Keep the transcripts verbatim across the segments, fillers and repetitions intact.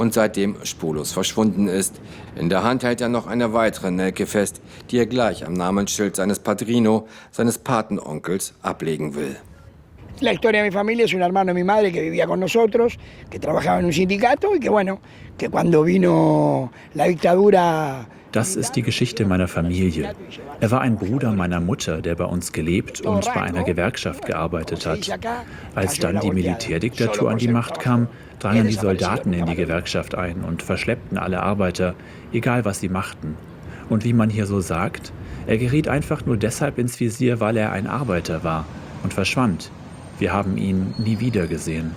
und seitdem spurlos verschwunden ist. In der Hand hält er noch eine weitere Nelke fest, die er gleich am Namensschild seines Padrino, seines Patenonkels, ablegen will. La historia de mi familia es un hermano de mi madre que vivía con nosotros, que trabajaba en un sindicato y que bueno, que cuando vino la dictadura. Das ist die Geschichte meiner Familie. Er war ein Bruder meiner Mutter, der bei uns gelebt und bei einer Gewerkschaft gearbeitet hat. Als dann die Militärdiktatur an die Macht kam, drangen die Soldaten in die Gewerkschaft ein und verschleppten alle Arbeiter, egal was sie machten. Und wie man hier so sagt, er geriet einfach nur deshalb ins Visier, weil er ein Arbeiter war und verschwand. Wir haben ihn nie wieder gesehen.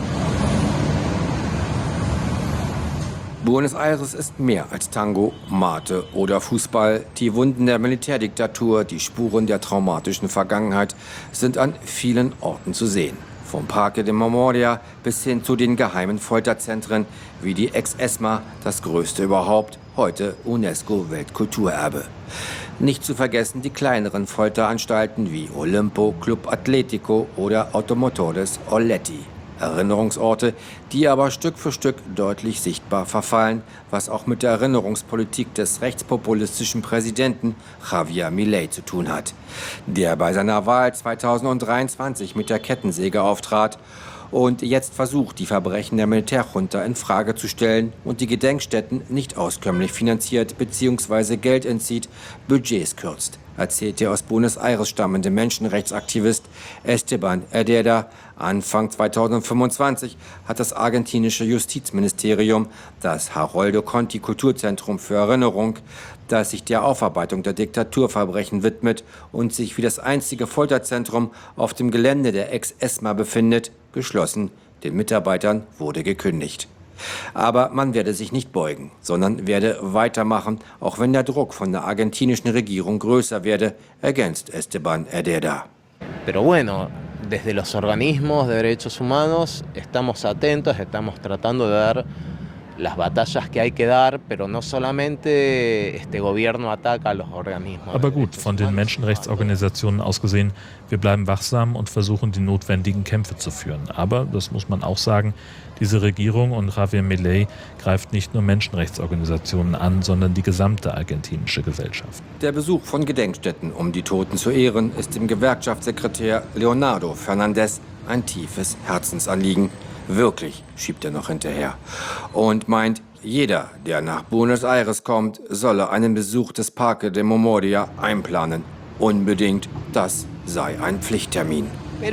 Buenos Aires ist mehr als Tango, Mate oder Fußball. Die Wunden der Militärdiktatur, die Spuren der traumatischen Vergangenheit sind an vielen Orten zu sehen. Vom Parque de Memoria bis hin zu den geheimen Folterzentren wie die Ex-ESMA, das größte überhaupt, heute UNESCO-Weltkulturerbe. Nicht zu vergessen die kleineren Folteranstalten wie Olimpo, Club Atlético oder Automotores Orletti. Erinnerungsorte, die aber Stück für Stück deutlich sichtbar verfallen, was auch mit der Erinnerungspolitik des rechtspopulistischen Präsidenten Javier Milei zu tun hat, der bei seiner Wahl zweitausenddreiundzwanzig mit der Kettensäge auftrat und jetzt versucht, die Verbrechen der Militärjunta in Frage zu stellen und die Gedenkstätten nicht auskömmlich finanziert bzw. Geld entzieht, Budgets kürzt, erzählt der aus Buenos Aires stammende Menschenrechtsaktivist Esteban Erdeda. Anfang zweitausendfünfundzwanzig hat das argentinische Justizministerium das Haroldo Conti Kulturzentrum für Erinnerung, das sich der Aufarbeitung der Diktaturverbrechen widmet und sich wie das einzige Folterzentrum auf dem Gelände der Ex-ESMA befindet, geschlossen. Den Mitarbeitern wurde gekündigt. Aber man werde sich nicht beugen, sondern werde weitermachen, auch wenn der Druck von der argentinischen Regierung größer werde, ergänzt Esteban Erdeda. Pero bueno, desde los organismos de derechos humanos estamos atentos, estamos tratando de dar las batallas que hay que dar, pero no solamente este gobierno ataca a los organismos. Aber gut, von den Menschenrechtsorganisationen aus gesehen, wir bleiben wachsam und versuchen, die notwendigen Kämpfe zu führen. Aber, das muss man auch sagen, diese Regierung und Javier Milei greift nicht nur Menschenrechtsorganisationen an, sondern die gesamte argentinische Gesellschaft. Der Besuch von Gedenkstätten, um die Toten zu ehren, ist dem Gewerkschaftssekretär Leonardo Fernandez ein tiefes Herzensanliegen. Wirklich, schiebt er noch hinterher. Und meint, jeder, der nach Buenos Aires kommt, solle einen Besuch des Parque de Memoria einplanen. Unbedingt, das sei ein Pflichttermin.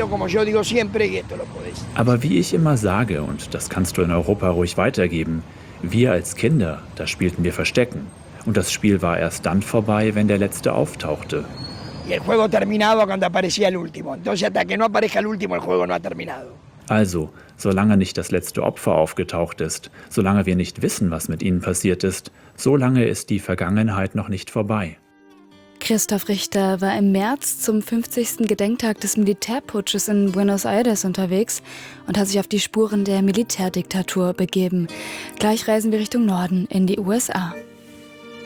Aber wie ich immer sage, und das kannst du in Europa ruhig weitergeben, wir als Kinder, da spielten wir Verstecken. Und das Spiel war erst dann vorbei, wenn der Letzte auftauchte. Also, solange nicht das letzte Opfer aufgetaucht ist, solange wir nicht wissen, was mit ihnen passiert ist, solange ist die Vergangenheit noch nicht vorbei. Christoph Richter war im März zum fünfzigsten Gedenktag des Militärputsches in Buenos Aires unterwegs und hat sich auf die Spuren der Militärdiktatur begeben. Gleich reisen wir Richtung Norden in die U S A.